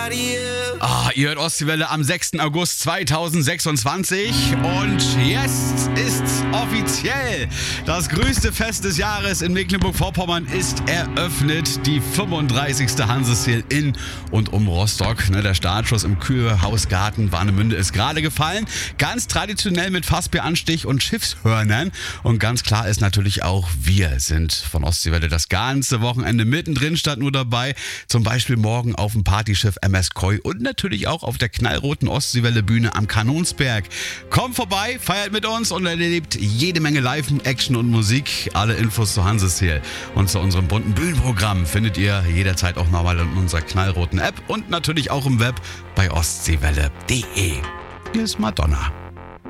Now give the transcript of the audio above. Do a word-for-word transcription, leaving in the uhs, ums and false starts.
Ah, ihr hört Ostseewelle am sechsten August zweitausendsechsundzwanzig und jetzt ist offiziell das größte Fest des Jahres in Mecklenburg-Vorpommern ist eröffnet. Die fünfunddreißigste Hanseseel in und um Rostock. Ne, der Startschuss im Kühlhausgarten Warnemünde ist gerade gefallen. Ganz traditionell mit Fassbieranstich und Schiffshörnern. Und ganz klar ist natürlich auch, wir sind von Ostseewelle das ganze Wochenende mittendrin, statt nur dabei. Zum Beispiel morgen auf dem Partyschiff M S Koi und natürlich auch auf der knallroten Ostseewelle-Bühne am Kanonsberg. Kommt vorbei, feiert mit uns und erlebt jede Menge Live-Action und Musik. Alle Infos zu Hanseseel und zu unserem bunten Bühnenprogramm findet ihr jederzeit auch nochmal in unserer knallroten App und natürlich auch im Web bei ostseewelle punkt de. Hier ist Madonna.